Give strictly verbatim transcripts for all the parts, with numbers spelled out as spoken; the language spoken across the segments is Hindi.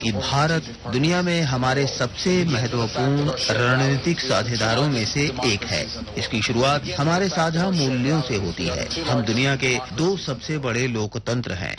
कि भारत दुनिया में हमारे सबसे महत्वपूर्ण रणनीतिक साझेदारों में से एक है। इसकी शुरुआत हमारे साझा मूल्यों से होती है। हम दुनिया के दो सबसे बड़े लोकतंत्र हैं।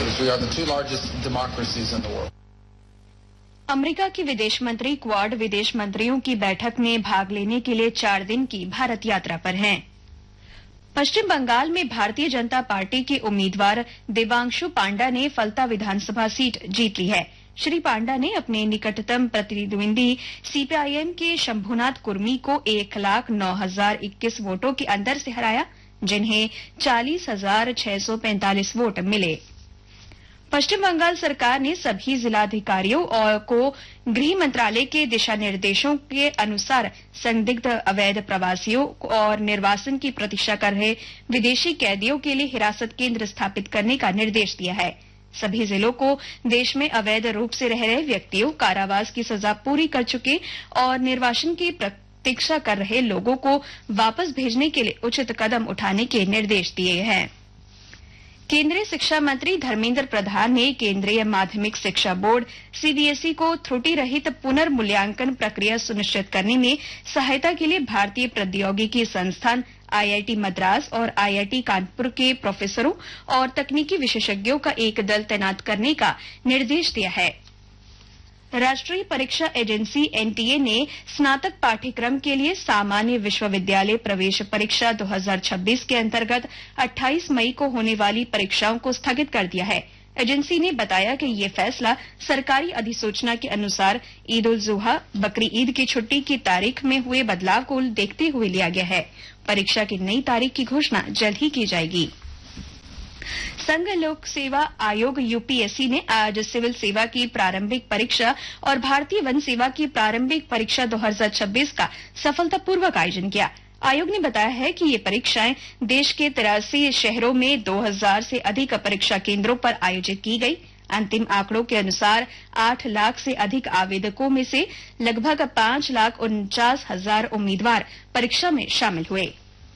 अमेरिका के विदेश मंत्री क्वाड विदेश मंत्रियों की बैठक में भाग लेने के लिए चार दिन की भारत यात्रा पर हैं। पश्चिम बंगाल में भारतीय जनता पार्टी के उम्मीदवार देवांशु पांडा ने फलता विधानसभा सीट जीत ली है। श्री पांडा ने अपने निकटतम प्रतिद्वंदी सीपीआईएम के शंभुनाथ कुर्मी को एक लाख नौ हजार इक्कीस वोटों के अंतर से हराया, जिन्हें चालीस हजार छह सौ पैंतालीस वोट मिले। पश्चिम बंगाल सरकार ने सभी जिलाधिकारियों और को गृह मंत्रालय के दिशा निर्देशों के अनुसार संदिग्ध अवैध प्रवासियों और निर्वासन की प्रतीक्षा कर रहे विदेशी कैदियों के लिए हिरासत केंद्र स्थापित करने का निर्देश दिया है। सभी जिलों को देश में अवैध रूप से रह रहे व्यक्तियों, कारावास की सजा पूरी कर चुके और निर्वासन की प्रतीक्षा कर रहे लोगों को वापस भेजने के लिए उचित कदम उठाने के निर्देश दिए हैं। केंद्रीय शिक्षा मंत्री धर्मेंद्र प्रधान ने केंद्रीय माध्यमिक शिक्षा बोर्ड सीबीएसई को त्रुटि रहित पुनर्मूल्यांकन प्रक्रिया सुनिश्चित करने में सहायता के लिए भारतीय प्रौद्योगिकी संस्थान आईआईटी मद्रास और आईआईटी कानपुर के प्रोफेसरों और तकनीकी विशेषज्ञों का एक दल तैनात करने का निर्देश दिया है। राष्ट्रीय परीक्षा एजेंसी एनटीए ने स्नातक पाठ्यक्रम के लिए सामान्य विश्वविद्यालय प्रवेश परीक्षा दो हज़ार छब्बीस के अंतर्गत अट्ठाईस मई को होने वाली परीक्षाओं को स्थगित कर दिया है। एजेंसी ने बताया कि ये फैसला सरकारी अधिसूचना के अनुसार ईद उल जुहा बकरी ईद की छुट्टी की तारीख में हुए बदलाव को देखते हुए लिया गया है। परीक्षा की नई तारीख की घोषणा जल्द ही की जाएगी। संघ लोक सेवा आयोग यूपीएससी ने आज सिविल सेवा की प्रारंभिक परीक्षा और भारतीय वन सेवा की प्रारंभिक परीक्षा दो हज़ार छब्बीस का सफलतापूर्वक आयोजन किया। आयोग ने बताया है कि ये परीक्षाएं देश के तिरासी शहरों में दो हज़ार से अधिक परीक्षा केंद्रों पर आयोजित की गई। अंतिम आंकड़ों के अनुसार आठ लाख से अधिक आवेदकों में से लगभग पांच लाख उनचास हजार उम्मीदवार परीक्षा में शामिल हुए।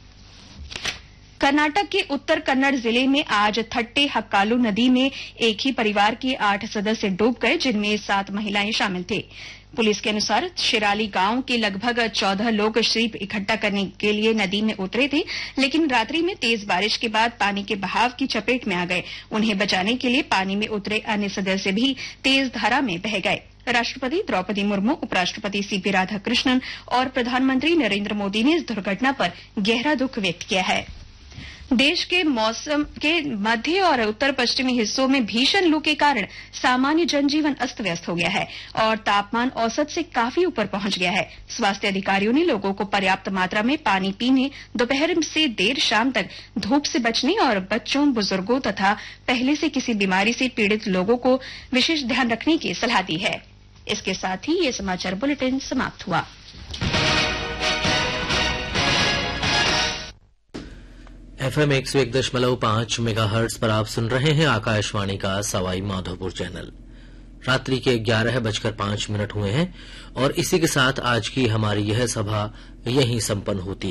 कर्नाटक के उत्तर कन्नड़ जिले में आज थट्टे हक्कालू नदी में एक ही परिवार के आठ सदस्य डूब गए, जिनमें सात महिलाएं शामिल थे। पुलिस के अनुसार शिराली गांव के लगभग चौदह लोग श्रीप इकट्ठा करने के लिए नदी में उतरे थे, लेकिन रात्रि में तेज बारिश के बाद पानी के बहाव की चपेट में आ गए। उन्हें बचाने के लिए पानी में उतरे अन्य सदस्य भी तेज धारा में बह गए। राष्ट्रपति द्रौपदी मुर्मू, उपराष्ट्रपति सीपी राधाकृष्णन और प्रधानमंत्री नरेंद्र मोदी ने इस दुर्घटना पर गहरा दुख व्यक्त किया है। देश के मौसम के मध्य और उत्तर पश्चिमी हिस्सों में भीषण लू के कारण सामान्य जनजीवन अस्त व्यस्त हो गया है और तापमान औसत से काफी ऊपर पहुंच गया है। स्वास्थ्य अधिकारियों ने लोगों को पर्याप्त मात्रा में पानी पीने, दोपहर से देर शाम तक धूप से बचने और बच्चों, बुजुर्गों तथा पहले से किसी बीमारी से पीड़ित लोगों को विशेष ध्यान रखने की सलाह दी है। इसके साथ ही ये समाचार बुलेटिन समाप्त हुआ। एफएम एक सौ एक दशमलव पांच मेगाहर्ट्ज पर आप सुन रहे हैं आकाशवाणी का सवाई माधोपुर चैनल। रात्रि के ग्यारह बजकर पांच मिनट हुए हैं और इसी के साथ आज की हमारी यह सभा यहीं संपन्न होती है।